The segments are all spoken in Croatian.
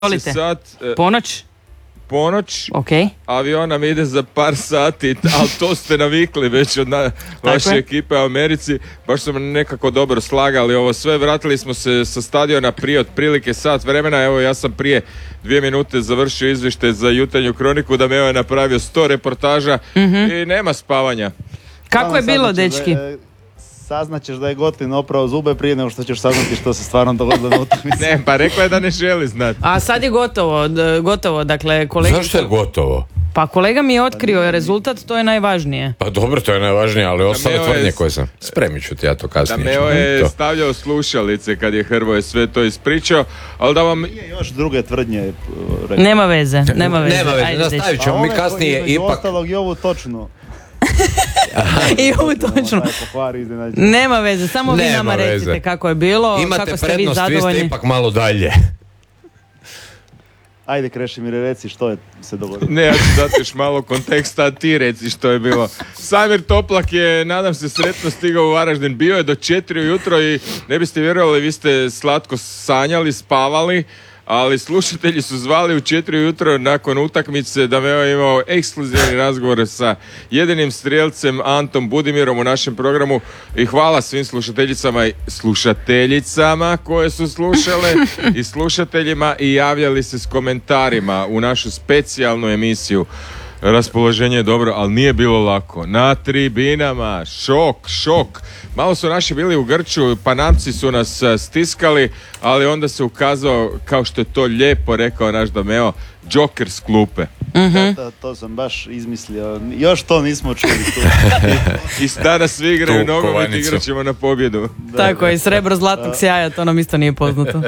sat, ponoć, okay. Avion nam ide za par sati, ali to ste navikli već od vaše ekipe u Americi, baš su nekako dobro slagali ovo sve, vratili smo se sa stadiona prije otprilike sat vremena, evo ja sam prije 2 minute završio izvještaj za Jutarnju kroniku, da me je napravio 100 reportaža i nema spavanja. Kako je bilo, dečki? Saznaćeš da je Gotlin oprao zube prije nego što ćeš saznati što se stvarno dogodilo na utakmici. Ne, pa rekla je da ne želi znati. A sad je gotovo, dakle kolega... Zašto je gotovo? Pa kolega mi je otkrio rezultat, to je najvažnije. Pa dobro, to je najvažnije, ali ostale tvrdnje koje sam... Spremit ću ti ja to kasnije. Dameo je stavljao slušalice kad je Hrvoje sve to ispričao, ali da vam... Još druge tvrdnje rekao. Nema veze. Nastavit ćemo mi kasnije ipak... ostalog i ovu točnu. I ovo točno. Nema veze, samo vi nama recite kako je bilo, imate kako ste prednost, vi zadovoljni. vi ste ipak malo dalje. Ajde Krešimir, reci što je se dogodilo. Ne, ja ću dati još malo konteksta, a ti reci što je bilo. Samir Toplak je, nadam se, sretno stigao u Varaždin. Bio je do 4 ujutro i ne biste vjerovali, vi ste slatko sanjali, spavali, ali slušatelji su zvali u 4 ujutro nakon utakmice da me je imao ekskluzivni razgovor sa jedinim strijelcem Antom Budimirom u našem programu i hvala svim slušateljicama koje su slušale i slušateljima i javljali se s komentarima u našu specijalnu emisiju. Raspoloženje je dobro, ali nije bilo lako. Na tribinama, šok. Malo su naši bili u grču, Panamci su nas stiskali, ali onda se ukazao, kao što je to lijepo rekao naš Dameo, Joker s klupe. To sam baš izmislio. Još to nismo čuli tu. I sada svi igraju nogomet, igrat ćemo na pobjedu. Tako je, srebro zlatnog sjaja, to nam isto nije poznato.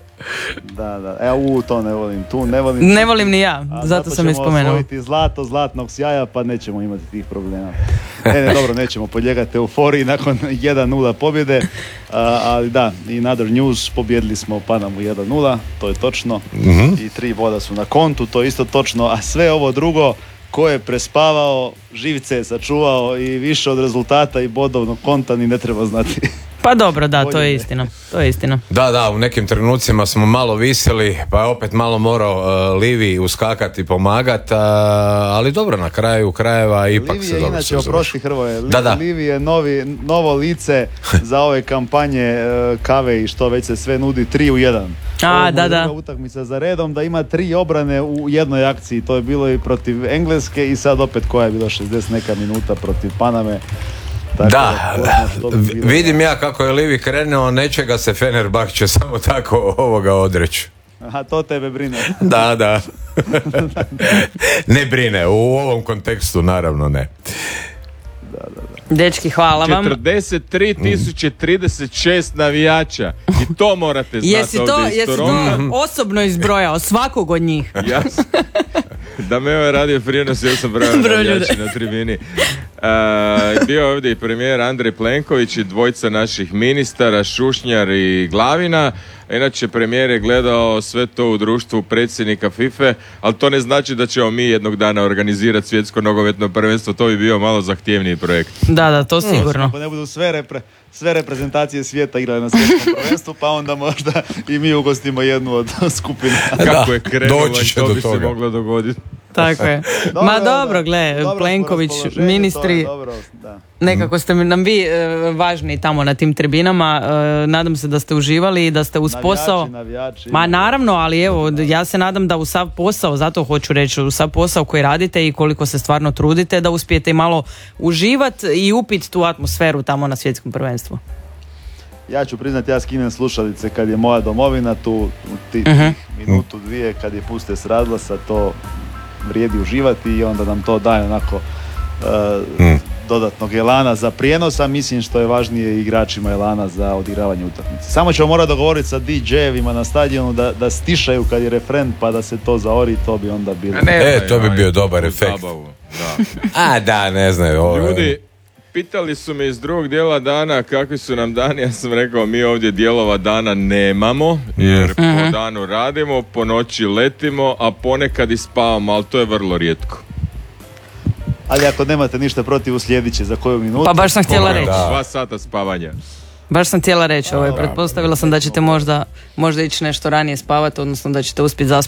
Da. Evo, to ne volim. Tu ne volim. Ne volim ni ja, zato sam je spomenuo. Ćemo osvojiti zlato zlatnog sjaja, pa nećemo imati tih problema. Dobro, nećemo podlijegati euforiji nakon 1-0 pobjede, ali da, i Another News, pobjedili smo Panamu 1-0, to je točno, i 3 boda su na kontu, to je isto točno, a sve ovo drugo, ko je prespavao, živce je sačuvao i više od rezultata i bodovnog konta ni ne treba znati. Pa dobro, da, to je istina. Da, u nekim trenucima smo malo viseli, pa je opet malo morao Livi uskakati i pomagati, ali dobro, na kraju krajeva ipak Livi se je dobro inače, oprosti Hrvoje, Livi je novo lice za ove kampanje kave i što već se sve nudi 3 u 1. Da. Utakmica za redom da ima 3 obrane u jednoj akciji, to je bilo i protiv Engleske i sad opet koja je bila 60 neka minuta protiv Paname. Da, vidim ja kako je Livi krenuo, nečega se Fenerbahče će samo tako ovoga odreći. Aha, to tebe brine. Da. Ne brine, u ovom kontekstu naravno ne. Dečki, hvala vam. 43.036 navijača i to morate znati. Jesi to osobno izbrojao, svakog od njih? Jasno. Da me je radio prijenos, ja sam broj navijači na tribini. Bio je ovdje i premijer Andrej Plenković i dvojica naših ministara, Šušnjar i Glavina. Inače, premijer je gledao sve to u društvu predsjednika FIFA, ali to ne znači da ćemo mi jednog dana organizirati svjetsko nogometno prvenstvo, to bi bio malo zahtjevniji projekt. Da, to sigurno. Ako ne budu sve reprezentacije svijeta igrale na svjetskom prvenstvu, pa onda možda i mi ugostimo jednu od skupina. Kako je krenulo i to bi se moglo dogoditi. Tako je. Dobro, Plenković, ministri, nekako ste nam vi važni tamo na tim tribinama. Nadam se da ste uživali i da ste uz posao. Navijači. Ma naravno, ali evo, ja se nadam da u sav posao, zato hoću reći, u sav posao koji radite i koliko se stvarno trudite, da uspijete malo uživati i upiti tu atmosferu tamo na svjetskom prvenstvu. Ja ću priznati, ja skinem slušalice kad je moja domovina tu minutu, 2 kad je puste s razglasa, to vrijedi uživati i onda nam to daje onako dodatnog elana za prijenos, a mislim što je važnije igračima elana za odigravanje utakmice. Samo ćemo morati dogovoriti sa DJ-evima na stadionu da stišaju kad je refren pa da se to zaori, to bi onda bilo. To bi bio dobar efekt. Ne znaju. Ljudi, pitali su me iz drugog dijela dana kakvi su nam dani, ja sam rekao mi ovdje dijelova dana nemamo, jer po danu radimo, po noći letimo, a ponekad i spavamo, ali to je vrlo rijetko. Ali ako nemate ništa protiv, uslijedit će za koju minutu. Pa baš sam htjela reći. 2 sata spavanja. Baš sam htjela reći, pretpostavila sam da ćete možda ići nešto ranije spavati, odnosno da ćete uspjeti zaspati